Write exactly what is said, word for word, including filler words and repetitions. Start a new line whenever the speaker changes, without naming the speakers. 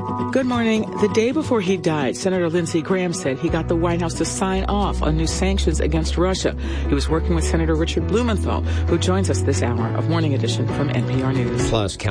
Good morning. The day before he died, Senator Lindsey Graham said he got the White House to sign off on new sanctions against Russia. He was working with Senator Richard Blumenthal, who joins us this hour of Morning Edition from N P R News.
Plus,